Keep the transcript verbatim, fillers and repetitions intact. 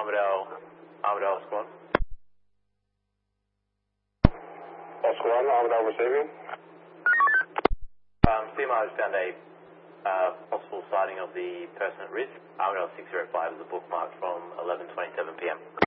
Armadale, Armadale Squad. Oscar one, Armadale receiving. Um, C M R has found a uh, possible sighting of the person at risk. Armadale six zero five is a bookmark from eleven twenty-seven p m